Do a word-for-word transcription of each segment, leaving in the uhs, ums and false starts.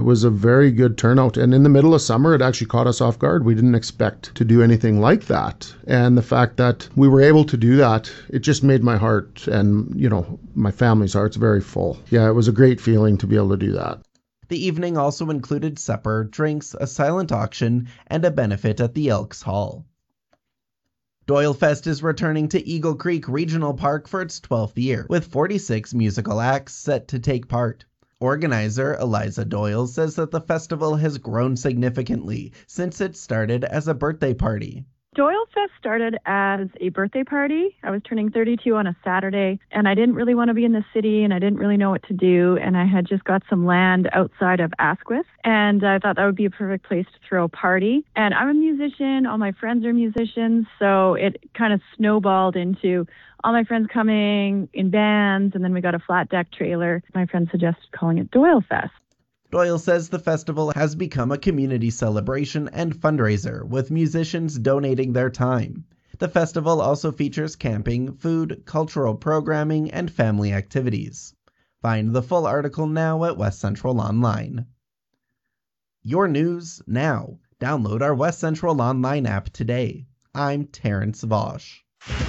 was a very good turnout. And in the middle of summer, it actually caught us off guard. We didn't expect to do anything like that. And the fact that we were able to do that, it just made my heart and, you know, my family's hearts very full. Yeah, it was a great feeling to be able to do that. The evening also included supper, drinks, a silent auction, and a benefit at the Elks Hall. Doyle Fest is returning to Eagle Creek Regional Park for its twelfth year, with forty-six musical acts set to take part. Organizer Eliza Doyle says that the festival has grown significantly since it started as a birthday party. Doyle Fest started as a birthday party. I was turning thirty-two on a Saturday, and I didn't really want to be in the city, and I didn't really know what to do, and I had just got some land outside of Asquith, and I thought that would be a perfect place to throw a party. And I'm a musician, all my friends are musicians, so it kind of snowballed into all my friends coming in bands, and then we got a flat deck trailer. My friend suggested calling it Doyle Fest. Doyle says the festival has become a community celebration and fundraiser, with musicians donating their time. The festival also features camping, food, cultural programming, and family activities. Find the full article now at West Central Online. Your news now. Download our West Central Online app today. I'm Terrence Vosch.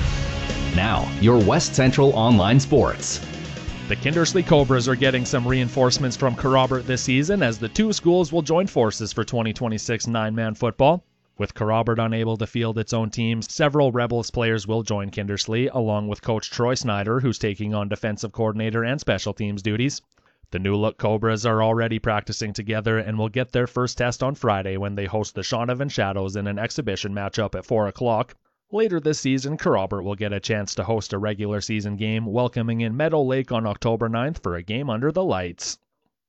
Now, your West Central Online Sports. The Kindersley Cobras are getting some reinforcements from Kerrobert this season, as the two schools will join forces for twenty twenty-six nine-man football. With Kerrobert unable to field its own teams, several Rebels players will join Kindersley, along with coach Troy Snyder, who's taking on defensive coordinator and special teams duties. The new-look Cobras are already practicing together and will get their first test on Friday when they host the Shaunavon Shadows in an exhibition matchup at four o'clock. Later this season, Kerrobert will get a chance to host a regular season game, welcoming in Meadow Lake on October ninth for a game under the lights.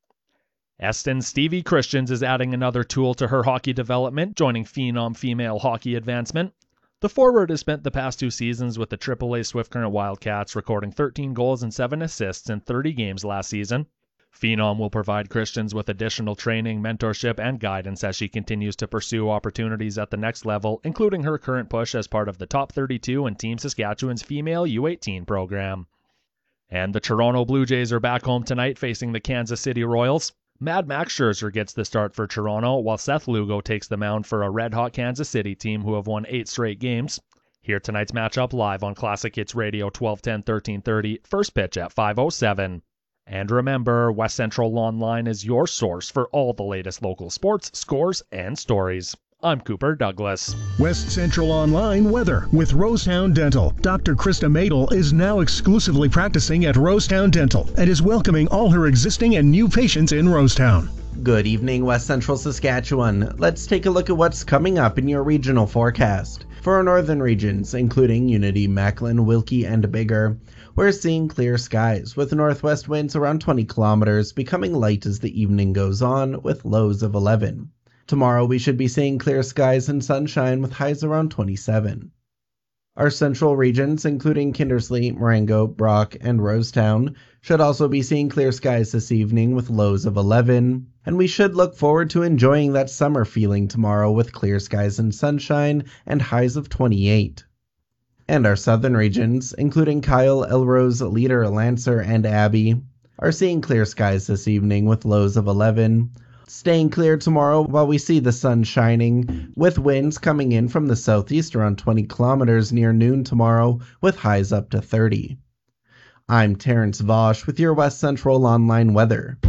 Eston's Stevie Christians is adding another tool to her hockey development, joining Phenom Female Hockey Advancement. The forward has spent the past two seasons with the triple A Swift Current Wildcats, recording thirteen goals and seven assists in thirty games last season. Phenom will provide Christians with additional training, mentorship, and guidance as she continues to pursue opportunities at the next level, including her current push as part of the Top thirty-two and Team Saskatchewan's female U eighteen program. And the Toronto Blue Jays are back home tonight facing the Kansas City Royals. Mad Max Scherzer gets the start for Toronto, while Seth Lugo takes the mound for a red-hot Kansas City team who have won eight straight games. Hear tonight's matchup live on Classic Hits Radio twelve ten, thirteen thirty, first pitch at five oh seven. And remember, West Central Online is your source for all the latest local sports, scores, and stories. I'm Cooper Douglas. West Central Online weather with Rosetown Dental. Doctor Krista Madel is now exclusively practicing at Rosetown Dental and is welcoming all her existing and new patients in Rosetown. Good evening, West Central Saskatchewan. Let's take a look at what's coming up in your regional forecast. For our northern regions, including Unity, Macklin, Wilkie, and Biggar, we're seeing clear skies, with northwest winds around twenty kilometers, becoming light as the evening goes on, with lows of eleven. Tomorrow we should be seeing clear skies and sunshine, with highs around twenty-seven. Our central regions, including Kindersley, Marengo, Brock, and Rosetown, should also be seeing clear skies this evening, with lows of eleven. And we should look forward to enjoying that summer feeling tomorrow, with clear skies and sunshine, and highs of twenty-eight. And our southern regions, including Kyle, Elrose, Leader, Lancer, and Abbey, are seeing clear skies this evening with lows of eleven. Staying clear tomorrow while we see the sun shining, with winds coming in from the southeast around twenty kilometers near noon tomorrow, with highs up to thirty. I'm Terrence Vosch with your West Central Online weather.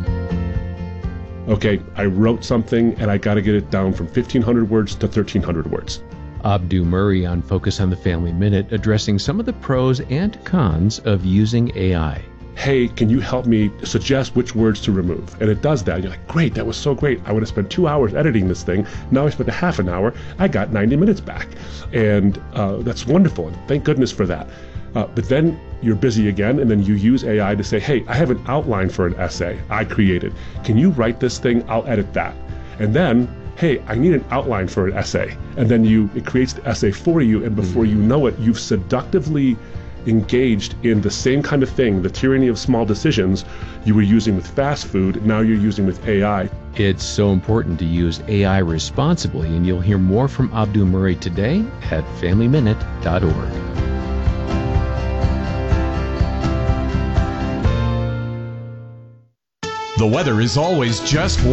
Okay, I wrote something and I got to get it down from fifteen hundred words to thirteen hundred words. Abdu Murray on Focus on the Family Minute, addressing some of the pros and cons of using A I. Hey, can you help me suggest which words to remove? And it does that. You're like, great, that was so great. I would have spent two hours editing this thing. Now I spent a half an hour. I got ninety minutes back. And uh, that's wonderful. And thank goodness for that. Uh, but then you're busy again, and then you use A I to say, hey, I have an outline for an essay I created. Can you write this thing? I'll edit that. And then, hey, I need an outline for an essay. And then you it creates the essay for you, and before you know it, you've seductively engaged in the same kind of thing, the tyranny of small decisions you were using with fast food, now you're using with A I. It's so important to use A I responsibly, and you'll hear more from Abdu Murray today at family minute dot org. The weather is always just